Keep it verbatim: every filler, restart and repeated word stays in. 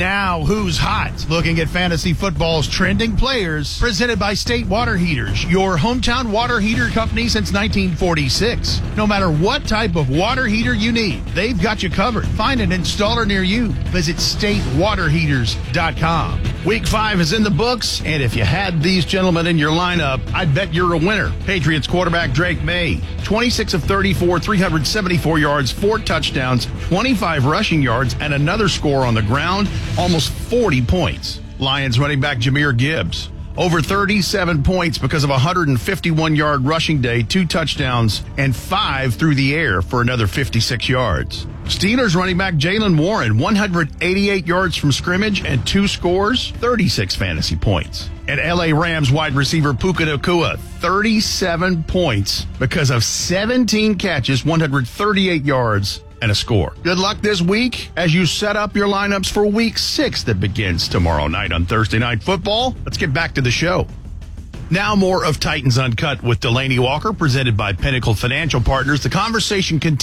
Now, who's hot? Looking at fantasy football's trending players, presented by State Water Heaters, your hometown water heater company since nineteen forty-six. No matter what type of water heater you need, they've got you covered. Find an installer near you. Visit state water heaters dot com. Week five is in the books, and if you had these gentlemen in your lineup, I'd bet you're a winner. Patriots quarterback Drake May, twenty-six of thirty-four, three hundred seventy-four yards, four touchdowns, twenty-five rushing yards, and another score on the ground, almost forty points. Lions running back Jahmyr Gibbs, over thirty-seven points because of a one hundred fifty-one yard rushing day, two touchdowns, and five through the air for another fifty-six yards. Steelers running back Jaylen Warren, one hundred eighty-eight yards from scrimmage and two scores, thirty-six fantasy points. And L A Rams wide receiver Puka Nacua, thirty-seven points because of seventeen catches, one hundred thirty-eight yards, and a score. Good luck this week as you set up your lineups for week six that begins tomorrow night on Thursday Night Football. Let's get back to the show. Now more of Titans Uncut with Delaney Walker, presented by Pinnacle Financial Partners. The conversation continues.